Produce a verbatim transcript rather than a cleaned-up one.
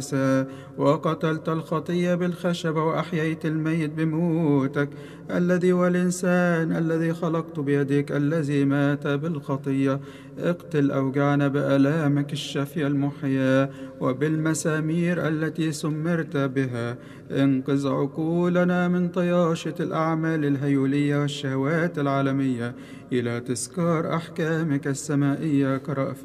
وقتلت الخطية بالخشبة وأحييت الميت بموتك الذي والإنسان الذي خلقت بيدك الذي مات بالخطية. اقتل أوجعنا بآلامك الشافية المحياة وبالمسامير التي سمرت بها. انقذ عقولنا من طياشة الأعمال الهيولية والشهوات العالمية إلى تذكار أحكامك السمائية كرأفة